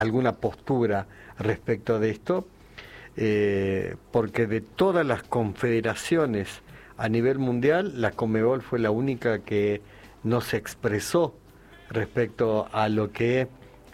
alguna postura respecto de esto, porque de todas las confederaciones a nivel mundial, la Conmebol fue la única que no se expresó respecto a lo que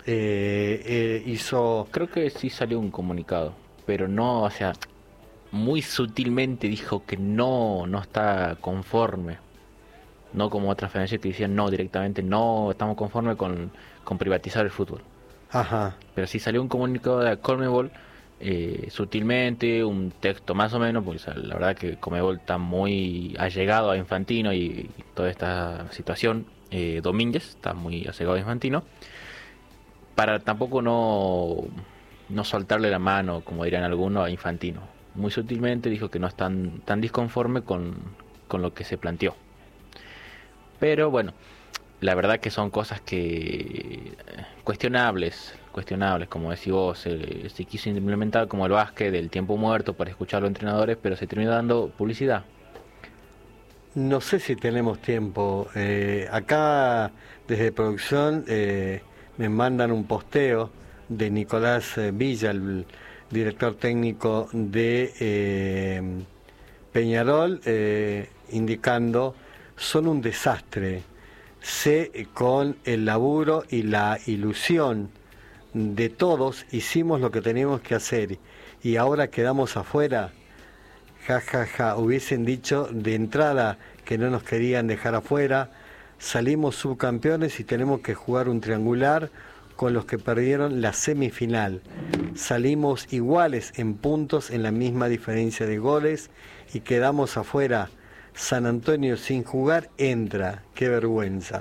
hizo. Creo que sí salió un comunicado, pero no, o sea, muy sutilmente dijo que no está conforme. No como otras federaciones que decían no, directamente no estamos conformes con privatizar el fútbol. Ajá. Pero sí salió un comunicado de la Conmebol, sutilmente, un texto más o menos, porque o sea, la verdad que Conmebol está muy allegado a Infantino y toda esta situación. Domínguez está muy allegado a Infantino, para tampoco no soltarle la mano, como dirán algunos, a Infantino. Muy sutilmente dijo que no están tan disconforme con lo que se planteó. Pero bueno, la verdad que son cosas que cuestionables, como decís vos, se quiso implementar como el básquet del tiempo muerto para escuchar a los entrenadores, pero se terminó dando publicidad. No sé si tenemos tiempo. Acá, desde producción, me mandan un posteo de Nicolás Villa, el director técnico de Peñarol, indicando: son un desastre. Sé, con el laburo y la ilusión de todos, hicimos lo que teníamos que hacer y ahora quedamos afuera. Ja, ja, ja. Hubiesen dicho de entrada que no nos querían dejar afuera. Salimos subcampeones y tenemos que jugar un triangular con los que perdieron la semifinal. Salimos iguales en puntos, en la misma diferencia de goles, y quedamos afuera. San Antonio sin jugar entra. Qué vergüenza.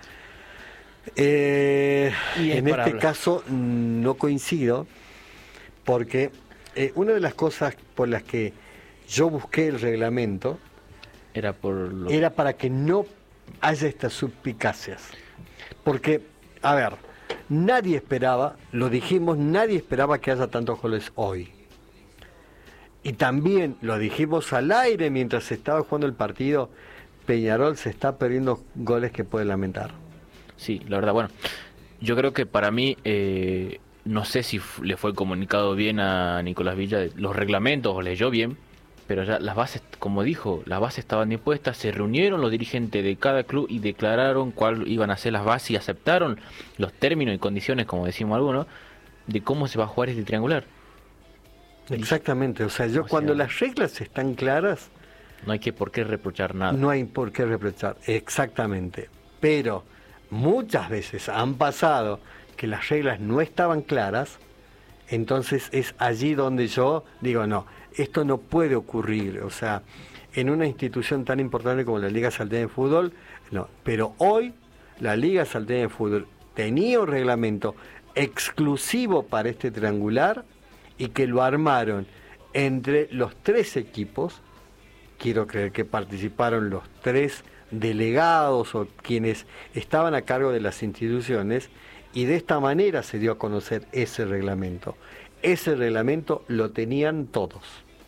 En este caso no coincido, porque una de las cosas por las que yo busqué el reglamento era para que no haya estas suspicacias. Porque, a ver, nadie esperaba, lo dijimos, nadie esperaba que haya tantos goles hoy. Y también lo dijimos al aire mientras se estaba jugando el partido: Peñarol se está perdiendo goles que puede lamentar. Sí, la verdad, bueno, yo creo que para mí, no sé si le fue comunicado bien a Nicolás Villa los reglamentos o leyó bien, pero ya las bases, como dijo, las bases estaban dispuestas, se reunieron los dirigentes de cada club y declararon cuál iban a ser las bases y aceptaron los términos y condiciones, como decimos algunos, de cómo se va a jugar este triangular. Exactamente, o sea, cuando las reglas están claras, no hay por qué reprochar nada. No hay por qué reprochar, exactamente. Pero muchas veces han pasado que las reglas no estaban claras, entonces es allí donde yo digo: no, esto no puede ocurrir. O sea, en una institución tan importante como la Liga Salteña de Fútbol, no. Pero hoy la Liga Salteña de Fútbol tenía un reglamento exclusivo para este triangular, y que lo armaron entre los 3 equipos. Quiero creer que participaron los 3 delegados o quienes estaban a cargo de las instituciones, y de esta manera se dio a conocer ese reglamento. Ese reglamento lo tenían todos.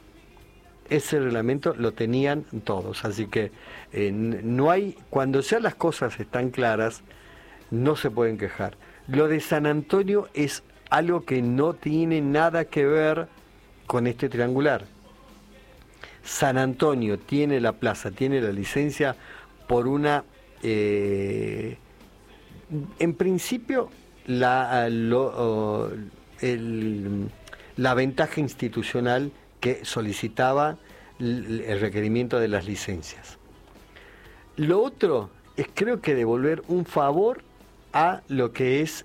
Así que no hay, cuando ya las cosas están claras, no se pueden quejar. Lo de San Antonio es algo que no tiene nada que ver con este triangular. San Antonio tiene la plaza, tiene la licencia por una, en principio, la ventaja institucional que solicitaba el requerimiento de las licencias. Lo otro es, creo que, devolver un favor a lo que es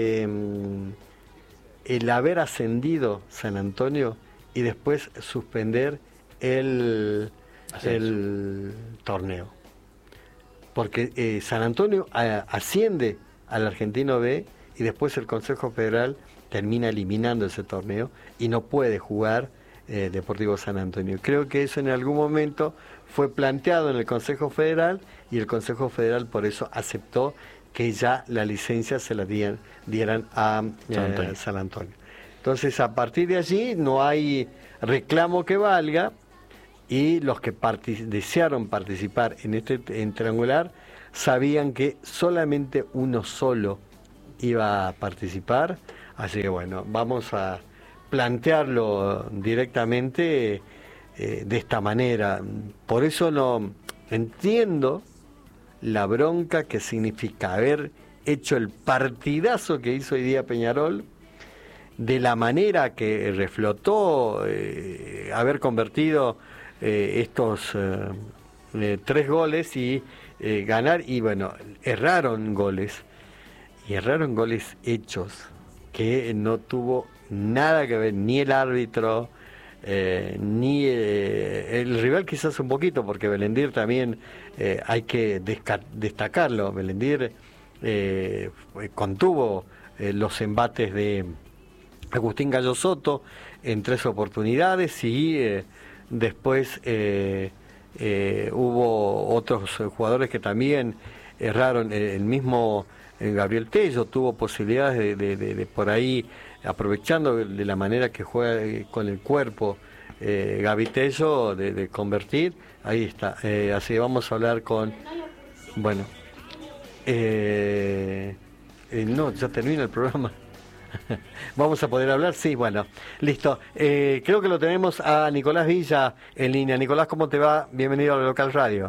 el haber ascendido San Antonio y después suspender el torneo. Porque San Antonio asciende al Argentino B y después el Consejo Federal termina eliminando ese torneo y no puede jugar Deportivo San Antonio. Creo que eso en algún momento fue planteado en el Consejo Federal y el Consejo Federal por eso aceptó que ya la licencia se la dieran a San Antonio. Entonces, a partir de allí no hay reclamo que valga, y los que desearon participar en este triangular sabían que solamente uno solo iba a participar, Así que bueno, vamos a plantearlo directamente de esta manera. Por eso no entiendo la bronca que significa haber hecho el partidazo que hizo hoy día Peñarol, de la manera que reflotó, haber convertido estos 3 goles y ganar, y bueno, erraron goles hechos, que no tuvo nada que ver ni el árbitro, ni el rival, quizás un poquito, porque Belendir también hay que destacarlo. Belendir contuvo los embates de Agustín Gallo Soto en 3 oportunidades, y después hubo otros jugadores que también erraron. El mismo Gabriel Tello tuvo posibilidades de por ahí, aprovechando de la manera que juega con el cuerpo Gaby Tello, de convertir. Ahí está. Así vamos a hablar con... Bueno, no, ya termina el programa. ¿Vamos a poder hablar? Sí, bueno, listo. Creo que lo tenemos a Nicolás Villa en línea. Nicolás, ¿cómo te va? Bienvenido a Local Radio.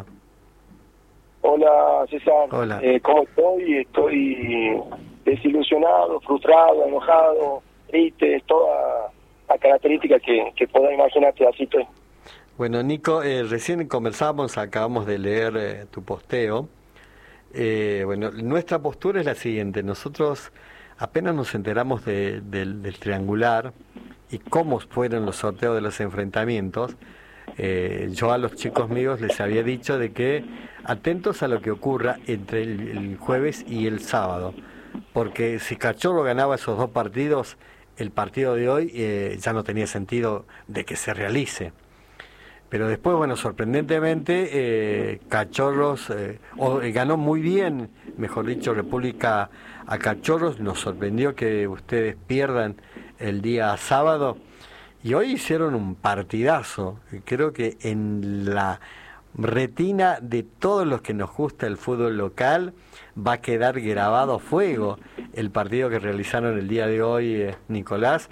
Hola, César. Hola. ¿Cómo estoy? Estoy desilusionado, frustrado, enojado, triste, toda la característica que pueda imaginarte, así estoy. Bueno, Nico, recién conversamos, acabamos de leer tu posteo. Bueno, nuestra postura es la siguiente. Nosotros apenas nos enteramos del triangular y cómo fueron los sorteos de los enfrentamientos, yo a los chicos míos les había dicho de que atentos a lo que ocurra entre el jueves y el sábado, porque si Cachorro ganaba esos 2 partidos, el partido de hoy ya no tenía sentido de que se realice. Pero después, bueno, sorprendentemente, Cachorros ganó muy bien, mejor dicho, República a Cachorros. Nos sorprendió que ustedes pierdan el día sábado, y hoy hicieron un partidazo. Creo que en la retina de todos los que nos gusta el fútbol local va a quedar grabado a fuego el partido que realizaron el día de hoy, Nicolás,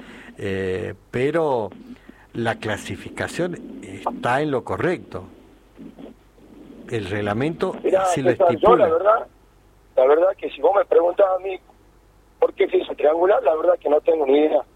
pero la clasificación está en lo correcto. El reglamento sí lo estipula. Yo, la verdad que si vos me preguntás a mí por qué se hizo triangular, la verdad que no tengo ni idea.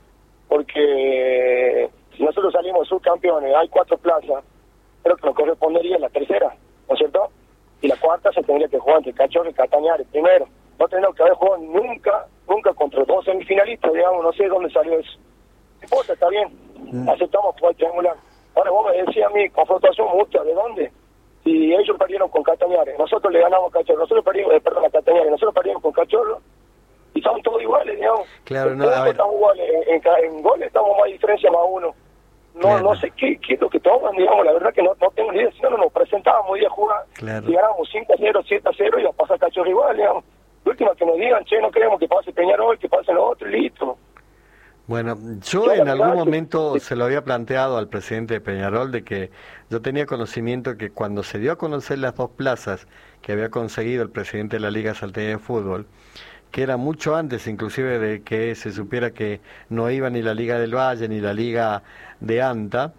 Porque si nosotros salimos subcampeones, hay 4 plazas, creo que nos correspondería la tercera, ¿no es cierto? Y la cuarta se tendría que jugar entre Cachorro y Castañares primero. No tenemos que haber jugado nunca contra 2 semifinalistas, digamos, no sé dónde salió eso. No importa, está bien, aceptamos jugar triangular. Ahora vos me decías a mí, confrontación mutua, ¿de dónde? Si ellos perdieron con Castañares, nosotros le ganamos a Cachorro, nosotros perdimos, a Castañares, nosotros perdimos con Cachorro, y son todos iguales, digamos. Claro, no, a ver. Estamos iguales, en goles estamos más diferencia, más 1. No, claro. No sé qué es lo que toman, digamos, la verdad que no tengo ni idea. Si no nos presentábamos hoy a jugar, claro. Y ganamos 5-0, 7-0, y va a pasar Cachorro igual, digamos. La última que nos digan, che, no queremos que pase Peñarol, que pase lo otro, y listo. Bueno, yo en algún momento se lo había planteado al presidente de Peñarol, de que yo tenía conocimiento que cuando se dio a conocer las 2 plazas que había conseguido el presidente de la Liga Salteña de Fútbol, que era mucho antes inclusive de que se supiera que no iba ni la Liga del Valle ni la Liga de Anta,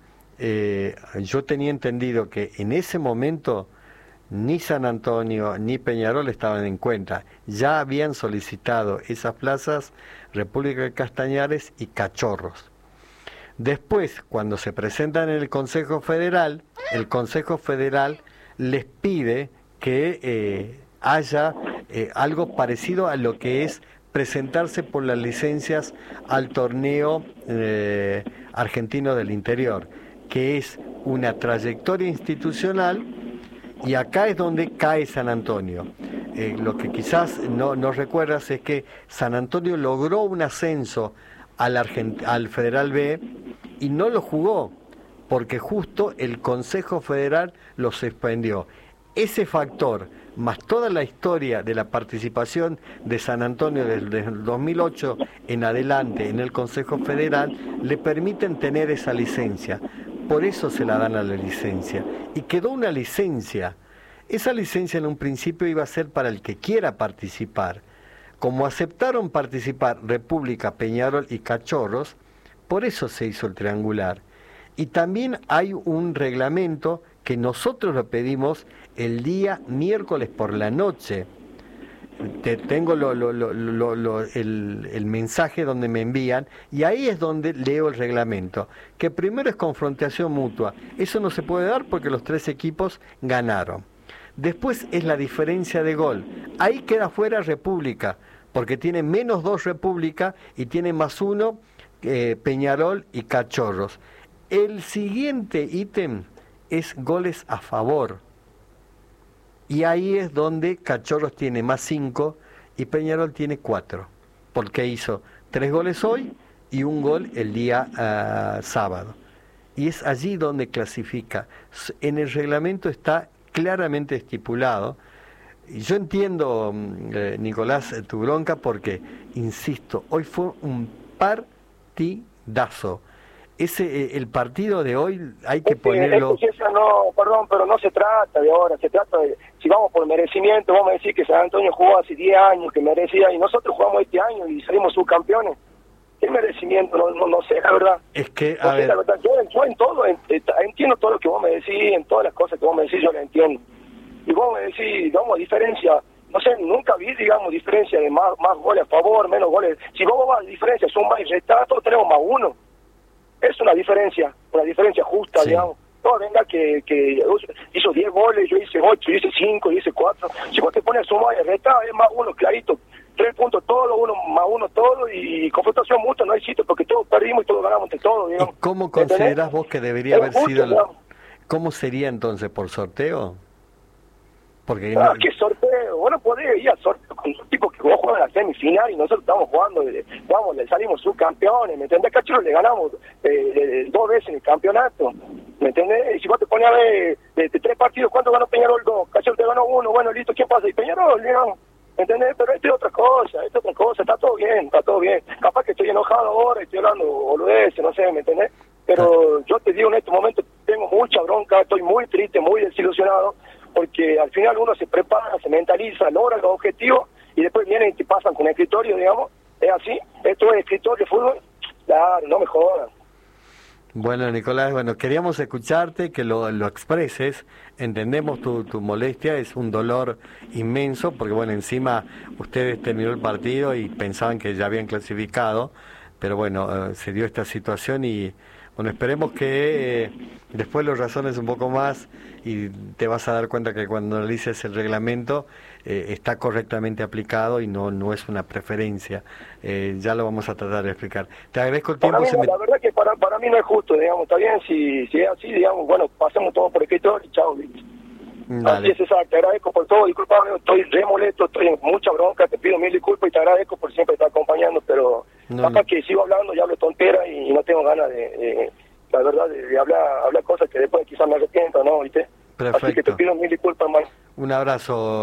yo tenía entendido que en ese momento ni San Antonio ni Peñarol estaban en cuenta. Ya habían solicitado esas plazas República de Castañares y Cachorros. Después, cuando se presentan en el Consejo Federal les pide que haya algo parecido a lo que es presentarse por las licencias al torneo argentino del interior, que es una trayectoria institucional, y acá es donde cae San Antonio. Lo que quizás no recuerdas es que San Antonio logró un ascenso al Federal B y no lo jugó, porque justo el Consejo Federal lo suspendió. Ese factor, más toda la historia de la participación de San Antonio desde el 2008 en adelante en el Consejo Federal, le permiten tener esa licencia. Por eso se la dan a la licencia. Y quedó una licencia. Esa licencia en un principio iba a ser para el que quiera participar. Como aceptaron participar República, Peñarol y Cachorros, por eso se hizo el triangular. Y también hay un reglamento que nosotros lo pedimos el día miércoles por la noche. Tengo el mensaje donde me envían y ahí es donde leo el reglamento, que primero es confrontación mutua. Eso no se puede dar porque los 3 equipos ganaron. Después es la diferencia de gol. Ahí queda fuera República, porque tiene -2 República y tiene +1 Peñarol y Cachorros. El siguiente ítem es goles a favor. Y ahí es donde Cachorros tiene +5 y Peñarol tiene 4, porque hizo 3 goles hoy y 1 gol el día sábado. Y es allí donde clasifica. En el reglamento está claramente estipulado. Y yo entiendo, Nicolás, tu bronca, porque, insisto, hoy fue un partidazo. El partido de hoy hay que ponerlo... No, perdón, pero no se trata de ahora, se trata de, si vamos por merecimiento, vamos a decir que San Antonio jugó hace 10 años, que merecía, y nosotros jugamos este año y salimos subcampeones. ¿Qué merecimiento? No sé, la verdad. Es que, la verdad, yo en todo, entiendo todo lo que vos me decís, en todas las cosas que vos me decís, yo lo entiendo. Y vos me decís, digamos, diferencia, no sé, nunca vi, digamos, diferencia de más goles a favor, menos goles. Si vos vas a diferencia, suma y resta, todos tenemos +1. Es una diferencia justa, sí. Digamos. No, venga, que hizo 10 goles, yo hice 8, yo hice 5, yo hice 4. Si vos te pones a sumar y restar, es +1, clarito. 3 puntos todo, 1 +1 todo, y confrontación mutua no hay sitio, porque todos perdimos y todos ganamos entre todos, digamos. ¿Y cómo considerás vos que debería haber sido ¿Cómo sería entonces, por sorteo? Porque ¿qué sorteo? Vos no podés ir al sorteo con un tipo que vos juegas en la semifinal y nosotros estamos jugando, le salimos subcampeones, ¿me entendés? Cachorro le ganamos 2 veces en el campeonato, ¿me entendés? Y si vos te pones a ver de 3 partidos, ¿cuánto ganó Peñarol? 2, Cachorro te ganó 1, bueno, listo, ¿quién pasa? Y Peñarol, digamos, ¿me entendés? Pero esto es otra cosa, está todo bien. Capaz que estoy enojado ahora, estoy hablando boludeces, no sé, ¿me entendés? Pero yo te digo, en este momento tengo mucha bronca, estoy muy triste, muy desilusionado, porque al final uno se prepara, se mentaliza, logra los objetivos y después vienen y te pasan con el escritorio, digamos. ¿Es así? ¿Esto es escritorio de fútbol? Claro, no me jodan. Bueno, Nicolás, queríamos escucharte, que lo expreses, entendemos tu molestia, es un dolor inmenso, porque encima ustedes terminó el partido y pensaban que ya habían clasificado, pero se dio esta situación y esperemos que después lo razones un poco más y te vas a dar cuenta que cuando analices el reglamento está correctamente aplicado y no es una preferencia. Ya lo vamos a tratar de explicar. Te agradezco el tiempo. La verdad que para mí no es justo, digamos, está bien, si es así, digamos, pasemos todo por escritorio y chao. Así es, exacto, te agradezco por todo, disculpame, estoy re molesto, estoy en mucha bronca, te pido 1000 disculpas y te agradezco por siempre estar acompañando, pero capaz que sigo hablando y hablo tontera y no tengo ganas la verdad, de hablar cosas que después quizás me arrepiento, ¿no? ¿Viste? Perfecto. Así que te pido 1000 disculpas, hermano. Un me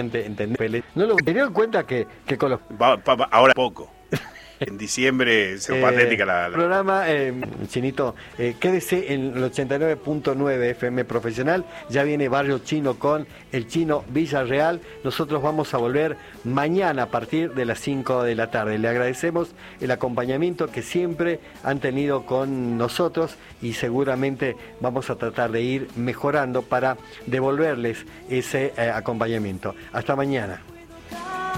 dio cuenta que con los... Ahora poco. En diciembre se patética la... programa, Chinito, quédese en el 89.9 FM Profesional. Ya viene Barrio Chino con el Chino Villarreal. Nosotros vamos a volver mañana a partir de las 5 de la tarde. Le agradecemos el acompañamiento que siempre han tenido con nosotros y seguramente vamos a tratar de ir mejorando para devolverles ese acompañamiento. Hasta mañana.